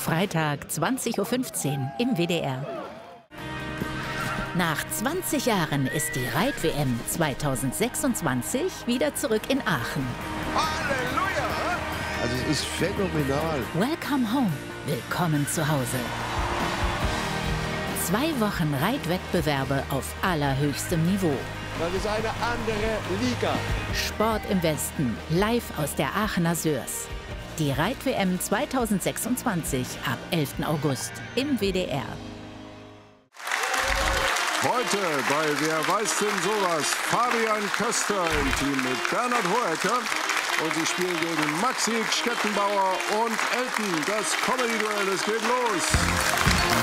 Freitag 20:15 Uhr im WDR. Nach 20 Jahren ist die Reit-WM 2026 wieder zurück in Aachen. Halleluja! Also es ist phänomenal. Welcome home. Willkommen zu Hause. 2 Wochen Reitwettbewerbe auf allerhöchstem Niveau. Das ist eine andere Liga. Sport im Westen, live aus der Aachener Sörs. Die Reit-WM 2026 ab 11. August im WDR. Heute bei Wer weiß denn sowas? Fabian Köster im Team mit Bernhard Hohecker. Und sie spielen gegen Maxi Stettenbauer und Elton. Das Comedy-Duell, es geht los.